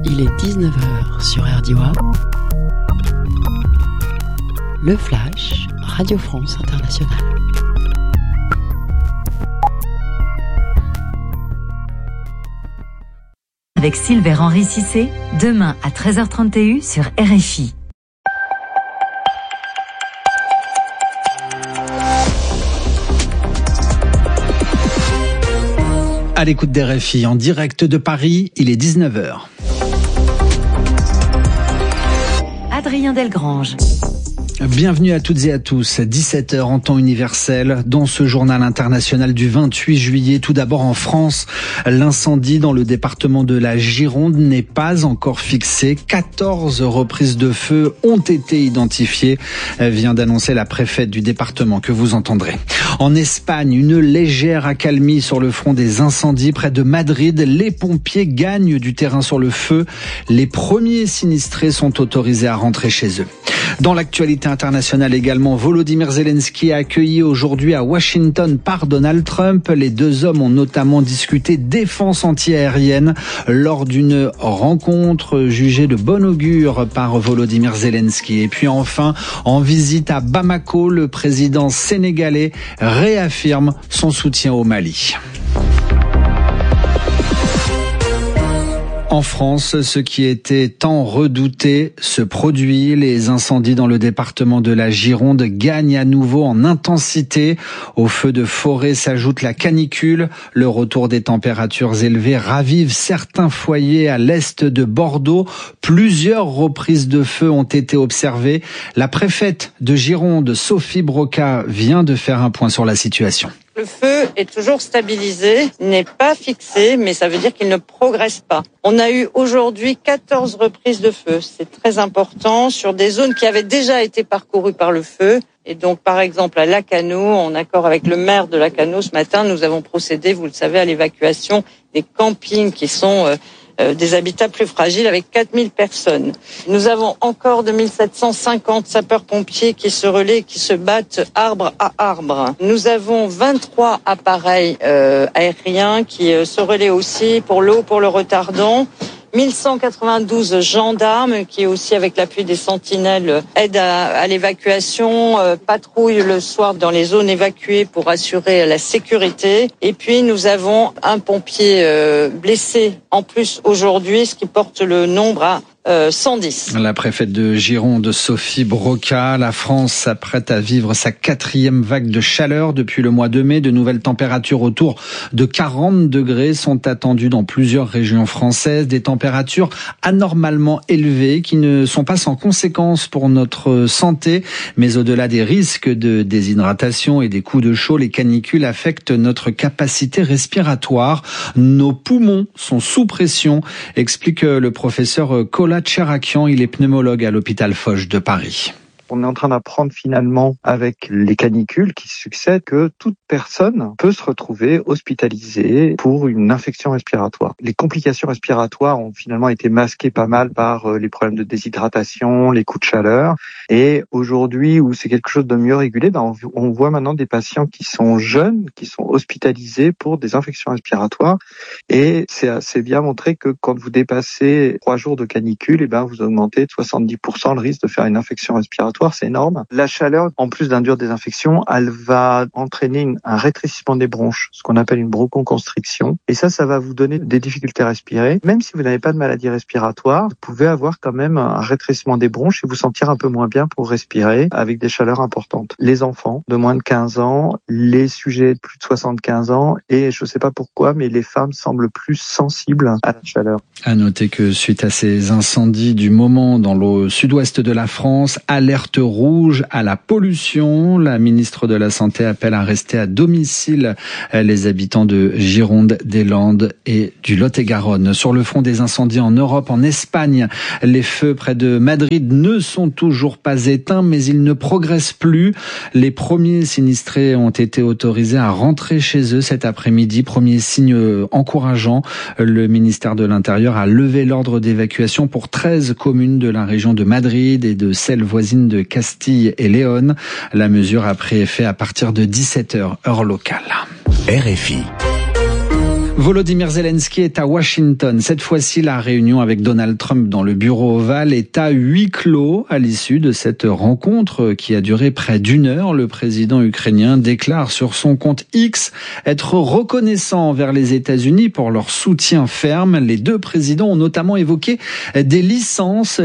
Il est 19h sur RDI. Le Flash, Radio France Internationale. Avec Silver-Henri Cissé, demain à 13h31 sur RFI. À l'écoute d'RFI, en direct de Paris, il est 19h. Adrien Delgrange. Bienvenue à toutes et à tous, 17h en temps universel, dans ce journal international du 28 juillet. Tout d'abord en France, l'incendie dans le département de la Gironde n'est pas encore fixé. 14 reprises de feu ont été identifiées, vient d'annoncer la préfète du département que vous entendrez. En Espagne, une légère accalmie sur le front des incendies près de Madrid. Les pompiers gagnent du terrain sur le feu. Les premiers sinistrés sont autorisés à rentrer chez eux. Dans l'actualité internationale également, Volodymyr Zelensky accueilli aujourd'hui à Washington par Donald Trump. Les deux hommes ont notamment discuté défense antiaérienne lors d'une rencontre jugée de bon augure par Volodymyr Zelensky. Et puis enfin, en visite à Bamako, le président sénégalais réaffirme son soutien au Mali. En France, ce qui était tant redouté se produit. Les incendies dans le département de la Gironde gagnent à nouveau en intensité. Au feu de forêt s'ajoute la canicule. Le retour des températures élevées ravive certains foyers à l'est de Bordeaux. Plusieurs reprises de feu ont été observées. La préfète de Gironde, Sophie Broca, vient de faire un point sur la situation. Le feu est toujours stabilisé, n'est pas fixé, mais ça veut dire qu'il ne progresse pas. On a eu aujourd'hui 14 reprises de feu. C'est très important sur des zones qui avaient déjà été parcourues par le feu. Et donc, par exemple, à Lacanau, en accord avec le maire de Lacanau, ce matin, nous avons procédé, vous le savez, à l'évacuation des campings qui sont des habitats plus fragiles avec 4000 personnes. Nous avons encore 2750 sapeurs-pompiers qui se relaient, qui se battent arbre à arbre. Nous avons 23 appareils aériens qui se relaient aussi pour l'eau, pour le retardant. 1192 gendarmes qui aussi avec l'appui des sentinelles aident à l'évacuation, patrouillent le soir dans les zones évacuées pour assurer la sécurité. Et puis nous avons un pompier blessé en plus aujourd'hui, ce qui porte le nombre à 110. La préfète de Gironde, Sophie Broca. La France s'apprête à vivre sa 4e vague de chaleur depuis le mois de mai. De nouvelles températures autour de 40 degrés sont attendues dans plusieurs régions françaises. Des températures anormalement élevées qui ne sont pas sans conséquences pour notre santé. Mais au-delà des risques de déshydratation et des coups de chaud, les canicules affectent notre capacité respiratoire. Nos poumons sont sous pression, explique le professeur Kola Tcherakian, il est pneumologue à l'hôpital Foch de Paris. On est en train d'apprendre finalement avec les canicules qui succèdent que toute personne peut se retrouver hospitalisée pour une infection respiratoire. Les complications respiratoires ont finalement été masquées pas mal par les problèmes de déshydratation, les coups de chaleur. Et aujourd'hui, où c'est quelque chose de mieux régulé, on voit maintenant des patients qui sont jeunes, qui sont hospitalisés pour des infections respiratoires. Et c'est assez bien montré que quand vous dépassez 3 jours de canicule, vous augmentez de 70% le risque de faire une infection respiratoire. C'est énorme. La chaleur, en plus d'induire des infections, elle va entraîner un rétrécissement des bronches, ce qu'on appelle une bronchoconstriction. Et ça va vous donner des difficultés à respirer. Même si vous n'avez pas de maladie respiratoire, vous pouvez avoir quand même un rétrécissement des bronches et vous sentir un peu moins bien pour respirer avec des chaleurs importantes. Les enfants de moins de 15 ans, les sujets de plus de 75 ans et je ne sais pas pourquoi, mais les femmes semblent plus sensibles à la chaleur. À noter que suite à ces incendies du moment dans le sud-ouest de la France, alerte rouge à la pollution. La ministre de la Santé appelle à rester à domicile les habitants de Gironde, des Landes et du Lot-et-Garonne. Sur le front des incendies en Europe, en Espagne, les feux près de Madrid ne sont toujours pas éteints, mais ils ne progressent plus. Les premiers sinistrés ont été autorisés à rentrer chez eux cet après-midi. Premier signe encourageant. Le ministère de l'Intérieur a levé l'ordre d'évacuation pour 13 communes de la région de Madrid et de celles voisines de Castille et Léon. La mesure a pris effet à partir de 17h, heure locale. RFI. Volodymyr Zelensky est à Washington. Cette fois-ci, la réunion avec Donald Trump dans le bureau ovale est à huis clos. À l'issue de cette rencontre qui a duré près d'1 heure, le président ukrainien déclare sur son compte X être reconnaissant envers les États-Unis pour leur soutien ferme. Les deux présidents ont notamment évoqué des licences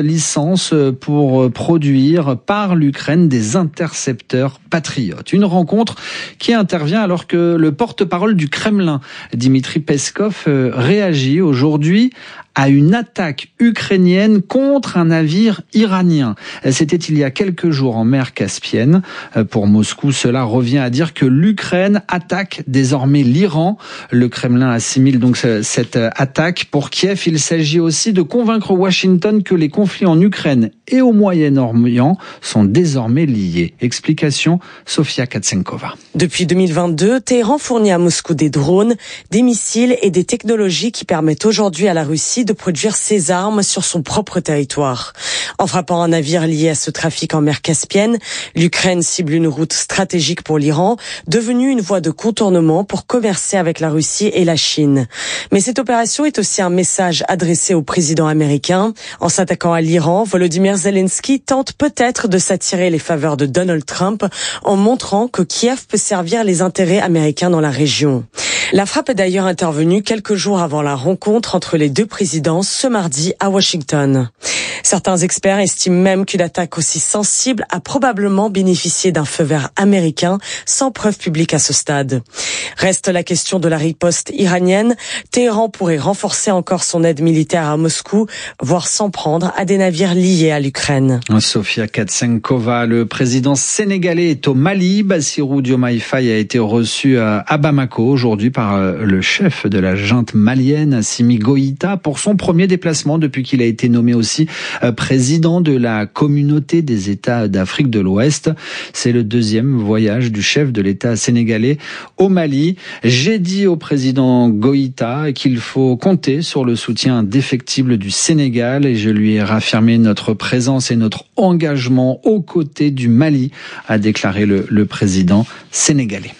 pour produire par l'Ukraine des intercepteurs patriotes. Une rencontre qui intervient alors que le porte-parole du Kremlin, Dmitri Peskov, réagit aujourd'hui à une attaque ukrainienne contre un navire iranien. C'était il y a quelques jours en mer Caspienne. Pour Moscou, cela revient à dire que l'Ukraine attaque désormais l'Iran. Le Kremlin assimile donc cette attaque. Pour Kiev, il s'agit aussi de convaincre Washington que les conflits en Ukraine et au Moyen-Orient sont désormais liés. Explication, Sofia Katsenkova. Depuis 2022, Téhéran fournit à Moscou des drones, des missiles et des technologies qui permettent aujourd'hui à la Russie de produire ses armes sur son propre territoire. En frappant un navire lié à ce trafic en mer Caspienne, l'Ukraine cible une route stratégique pour l'Iran, devenue une voie de contournement pour commercer avec la Russie et la Chine. Mais cette opération est aussi un message adressé au président américain. En s'attaquant à l'Iran, Volodymyr Zelensky tente peut-être de s'attirer les faveurs de Donald Trump en montrant que Kiev peut servir les intérêts américains dans la région. La frappe est d'ailleurs intervenue quelques jours avant la rencontre entre les deux présidents ce mardi à Washington. Certains experts estiment même qu'une attaque aussi sensible a probablement bénéficié d'un feu vert américain sans preuve publique à ce stade. Reste la question de la riposte iranienne. Téhéran pourrait renforcer encore son aide militaire à Moscou, voire s'en prendre à des navires liés à l'Ukraine. Sofia Katsenkova, le président sénégalais est au Mali. Bassirou Diomaye Faye a été reçu à Bamako aujourd'hui par le chef de la junte malienne, Assimi Goïta, pour son premier déplacement depuis qu'il a été nommé aussi président de la communauté des États d'Afrique de l'Ouest. C'est le deuxième voyage du chef de l'État sénégalais au Mali. J'ai dit au président Goïta qu'il faut compter sur le soutien indéfectible du Sénégal et je lui ai réaffirmé notre présence et notre engagement aux côtés du Mali, a déclaré le président sénégalais.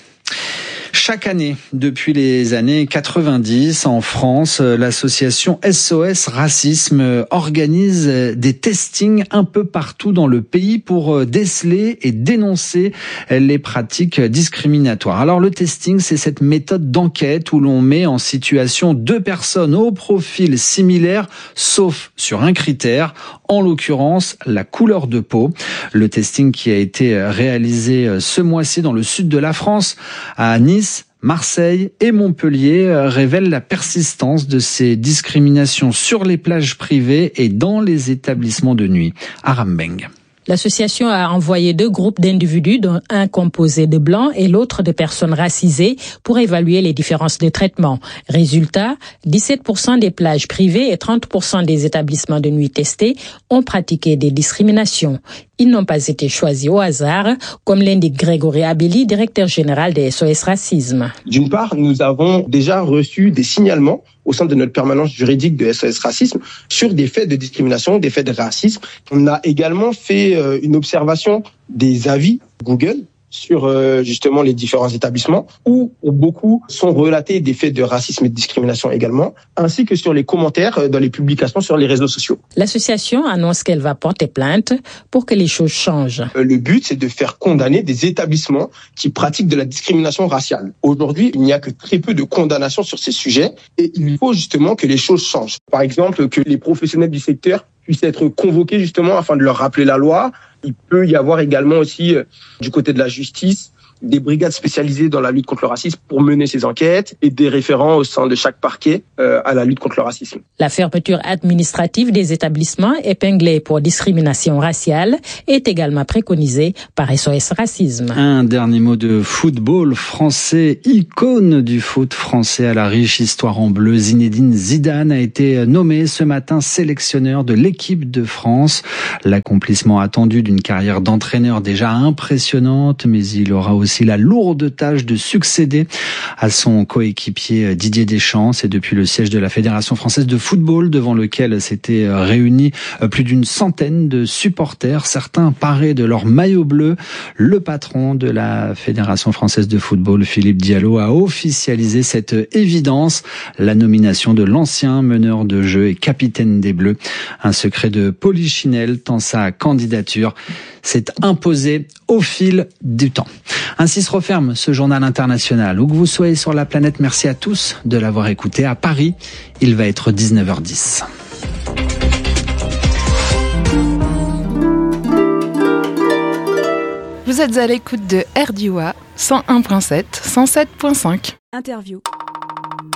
Chaque année, depuis les années 90, en France, l'association SOS Racisme organise des testings un peu partout dans le pays pour déceler et dénoncer les pratiques discriminatoires. Alors le testing, c'est cette méthode d'enquête où l'on met en situation deux personnes au profil similaire, sauf sur un critère, en l'occurrence la couleur de peau. Le testing qui a été réalisé ce mois-ci dans le sud de la France, à Nice, Marseille et Montpellier, révèle la persistance de ces discriminations sur les plages privées et dans les établissements de nuit. Aram Beng. L'association a envoyé 2 groupes d'individus, dont un composé de blancs et l'autre de personnes racisées, pour évaluer les différences de traitement. Résultat, 17% des plages privées et 30% des établissements de nuit testés ont pratiqué des discriminations. Ils n'ont pas été choisis au hasard, comme l'indique Grégory Abelli, directeur général des SOS Racisme. D'une part, nous avons déjà reçu des signalements au sein de notre permanence juridique de SOS Racisme sur des faits de discrimination, des faits de racisme. On a également fait une observation des avis Google sur justement les différents établissements où beaucoup sont relatés des faits de racisme et de discrimination également, ainsi que sur les commentaires dans les publications sur les réseaux sociaux. L'association annonce qu'elle va porter plainte pour que les choses changent. Le but, c'est de faire condamner des établissements qui pratiquent de la discrimination raciale. Aujourd'hui, il n'y a que très peu de condamnations sur ces sujets et il faut justement que les choses changent. Par exemple, que les professionnels du secteur puissent être convoqués justement afin de leur rappeler la loi. Il peut y avoir également aussi, du côté de la justice, des brigades spécialisées dans la lutte contre le racisme pour mener ces enquêtes et des référents au sein de chaque parquet à la lutte contre le racisme. La fermeture administrative des établissements épinglés pour discrimination raciale est également préconisée par SOS Racisme. Un dernier mot de football français, icône du foot français à la riche histoire en bleu. Zinedine Zidane a été nommé ce matin sélectionneur de l'équipe de France. L'accomplissement attendu d'une carrière d'entraîneur déjà impressionnante, mais il aura aussi aussi la lourde tâche de succéder à son coéquipier Didier Deschamps. C'est depuis le siège de la Fédération française de football, devant lequel s'étaient réunis plus d'une centaine de supporters, certains parés de leur maillot bleu. Le patron de la Fédération française de football, Philippe Diallo, a officialisé cette évidence, la nomination de l'ancien meneur de jeu et capitaine des Bleus. Un secret de polichinelle tant sa candidature s'est imposée au fil du temps. Ainsi se referme ce journal international. Où que vous soyez sur la planète, merci à tous de l'avoir écouté. À Paris, il va être 19h10. Vous êtes à l'écoute de RDOA 101.7, 107.5. Interview.